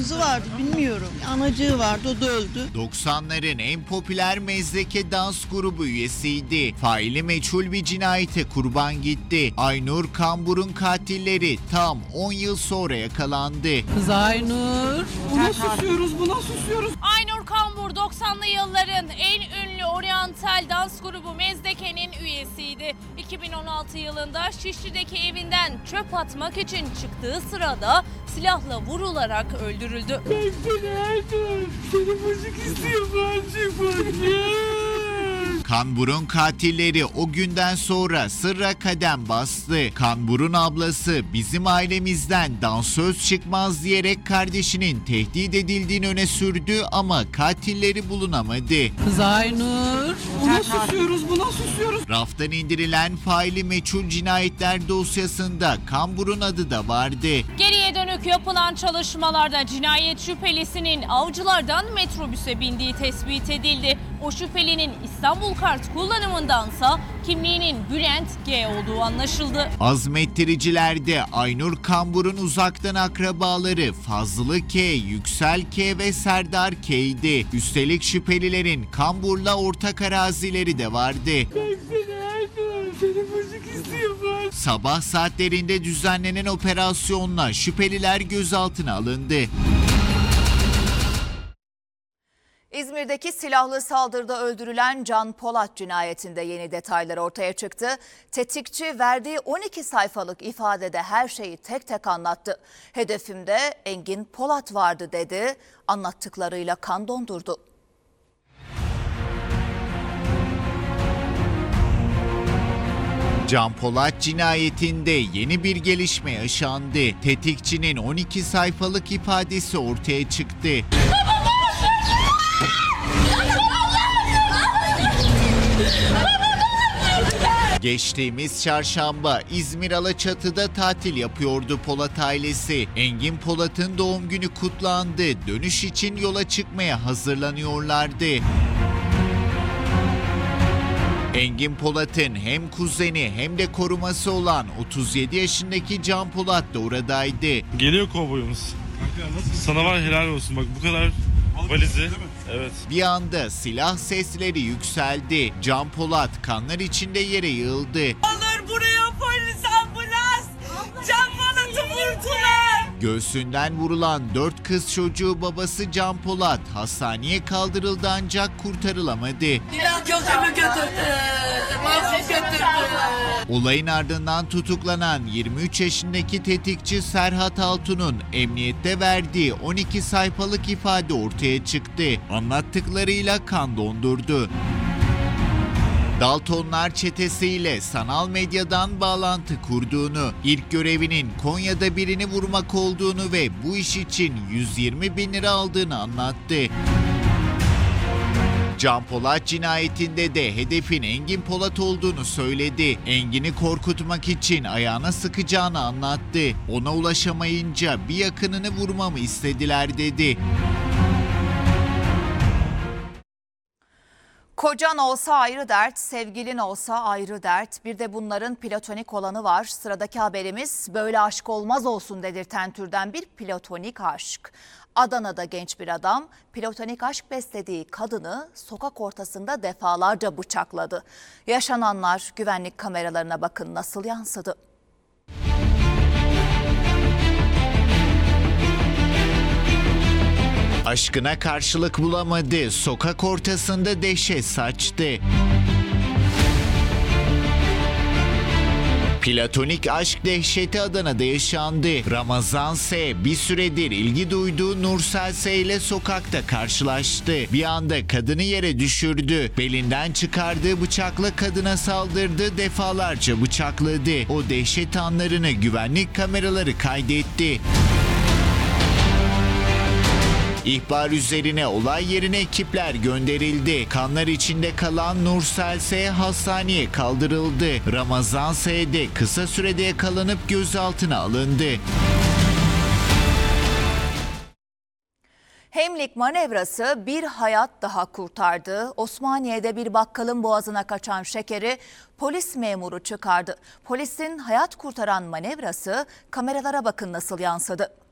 kızı vardı bilmiyorum. Anacığı vardı, o da öldü. 90'ların en popüler mezdeke dans grubu üyesiydi. Faili meçhul bir cinayete kurban gitti. Aynur Kambur'un katilleri tam 10 yıl sonra yakalandı. Kız Aynur. Buna susuyoruz. Aynur Kambur 90'lı yılların en ünlü oryantal dans grubu Mezdeke'nin üyesiydi. 2016 yılında Şişli'deki evinden çöp atmak için çıktığı sırada silahla vurularak öldürüldü. Ben seni Aynur. Seni müzik istiyorum Kambur'un katilleri o günden sonra sırra kadem bastı. Kambur'un ablası bizim ailemizden dansöz çıkmaz diyerek kardeşinin tehdit edildiğini öne sürdü ama katilleri bulunamadı. Kız Aynur. Buna susuyoruz. Raftan indirilen faili meçhul cinayetler dosyasında Kambur'un adı da vardı. Geriye dönük yapılan çalışmalarda cinayet şüphelisinin avcılardan metrobüse bindiği tespit edildi. O şüphelinin İstanbul kart kullanımındansa kimliğinin Bülent G olduğu anlaşıldı. Azmettiricilerde Aynur Kambur'un uzaktan akrabaları Fazlı K, Yüksel K ve Serdar K'ydi. Üstelik şüphelilerin Kambur'la ortak arazileri de vardı. Ben seni Aynur. Seni müzik istiyorum. Sabah saatlerinde düzenlenen operasyonla şüpheliler gözaltına alındı. İzmir'deki silahlı saldırıda öldürülen Can Polat cinayetinde yeni detaylar ortaya çıktı. Tetikçi verdiği 12 sayfalık ifadede her şeyi tek tek anlattı. Hedefimde Engin Polat vardı dedi. Anlattıklarıyla kan dondurdu. Can Polat cinayetinde yeni bir gelişme yaşandı. Tetikçinin 12 sayfalık ifadesi ortaya çıktı. Geçtiğimiz çarşamba İzmir Alaçatı'da tatil yapıyordu Polat ailesi. Engin Polat'ın doğum günü kutlandı. Dönüş için yola çıkmaya hazırlanıyorlardı. Engin Polat'ın hem kuzeni hem de koruması olan 37 yaşındaki Can Polat da oradaydı. Geliyor kovboyumuz. Sana var helal olsun bak bu kadar valizi. Evet. Bir anda silah sesleri yükseldi. Can Polat kanlar içinde yere yığıldı. Alır buraya polis ambulans. Can Polat'ı vurdular. Göğsünden vurulan 4 kız çocuğu babası Can Polat hastaneye kaldırıldı ancak kurtarılamadı. Gözümü götürdü. Mahsus götürdü. Olayın ardından tutuklanan 23 yaşındaki tetikçi Serhat Altun'un emniyette verdiği 12 sayfalık ifade ortaya çıktı. Anlattıklarıyla kan dondurdu. Daltonlar çetesiyle sanal medyadan bağlantı kurduğunu, ilk görevinin Konya'da birini vurmak olduğunu ve bu iş için 120 bin lira aldığını anlattı. Can Polat cinayetinde de hedefin Engin Polat olduğunu söyledi. Engin'i korkutmak için ayağına sıkacağını anlattı. Ona ulaşamayınca bir yakınını vurmamı istediler dedi. Kocan olsa ayrı dert, sevgilin olsa ayrı dert. Bir de bunların platonik olanı var. Sıradaki haberimiz böyle aşk olmaz olsun dedirten türden bir platonik aşk. Adana'da genç bir adam platonik aşk beslediği kadını sokak ortasında defalarca bıçakladı. Yaşananlar güvenlik kameralarına bakın nasıl yansıdı. Aşkına karşılık bulamadı, sokak ortasında dehşet saçtı. Platonik aşk dehşeti Adana'da yaşandı. Ramazan S. bir süredir ilgi duyduğu Nursel S. ile sokakta karşılaştı. Bir anda kadını yere düşürdü. Belinden çıkardığı bıçakla kadına saldırdı, defalarca bıçakladı. O dehşet anlarını güvenlik kameraları kaydetti. İhbar üzerine olay yerine ekipler gönderildi. Kanlar içinde kalan Nursel S. hastaneye kaldırıldı. Ramazan S. de kısa sürede yakalanıp gözaltına alındı. Hemlik manevrası bir hayat daha kurtardı. Osmaniye'de bir bakkalın boğazına kaçan şekeri polis memuru çıkardı. Polisin hayat kurtaran manevrası kameralara bakın nasıl yansıdı.